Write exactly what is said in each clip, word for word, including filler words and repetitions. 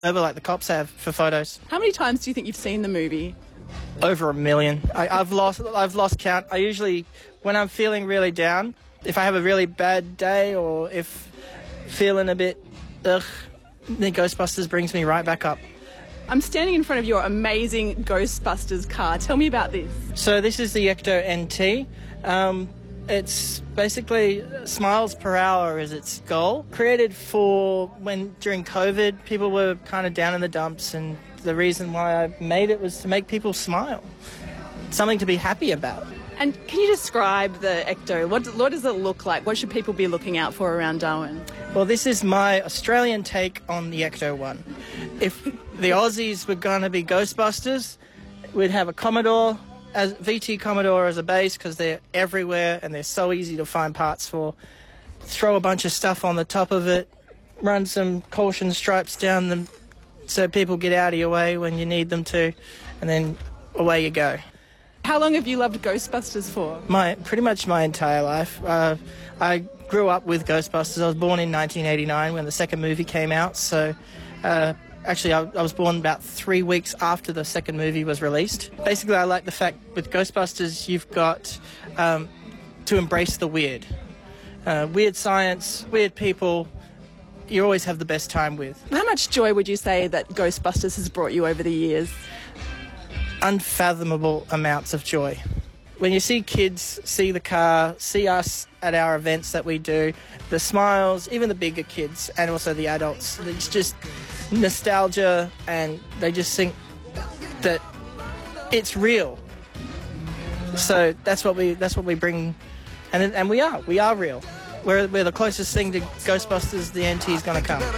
over like the cops have for photos. How many times do you think you've seen the movie? Over a million. I, I've lost I've lost count. I usually, when I'm feeling really down, if I have a really bad day or if feeling a bit ugh, the Ghostbusters brings me right back up. I'm standing in front of your amazing Ghostbusters car. Tell me about this. So this is the Ecto N T. Um, it's basically smiles per hour is its goal. Created for when during COVID people were kind of down in the dumps, and the reason why I made it was to make people smile. Something to be happy about. And can you describe the Ecto? What, what does it look like? What should people be looking out for around Darwin? Well, this is my Australian take on the Ecto one. If the Aussies were going to be Ghostbusters, we'd have a Commodore, as V T Commodore as a base, because they're everywhere and they're so easy to find parts for. Throw a bunch of stuff on the top of it, run some caution stripes down them so people get out of your way when you need them to, and then away you go. How long have you loved Ghostbusters for? My pretty much my entire life. Uh, I grew up with Ghostbusters. I was born in nineteen eighty-nine when the second movie came out, so uh, actually I, I was born about three weeks after the second movie was released. Basically, I like the fact with Ghostbusters you've got um, to embrace the weird. Uh, weird science, weird people, you always have the best time with. How much joy would you say that Ghostbusters has brought you over the years? Unfathomable amounts of joy. When you see kids see the car, see us at our events that we do, the smiles, even the bigger kids and also the adults, it's just nostalgia, and they just think that it's real. So that's what we that's what we bring, and and we are we are real. We're we're the closest thing to Ghostbusters the N T is going to come.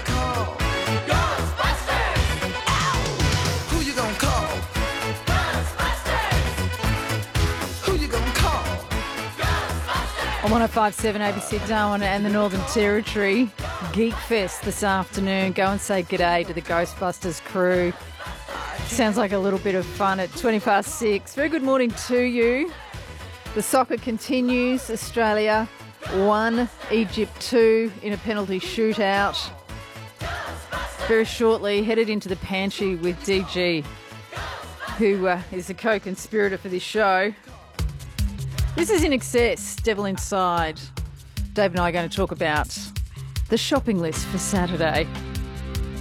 On one oh five point seven A B C Darwin and the Northern Territory, Geek Fest this afternoon. Go and say g'day to the Ghostbusters crew. Sounds like a little bit of fun at twenty past six. Very good morning to you. The soccer continues. Australia one, Egypt two in a penalty shootout. Very shortly headed into the pantry with D G, who uh, is a co-conspirator for this show. This is In Excess, Devil Inside. Dave and I are going to talk about the shopping list for Saturday.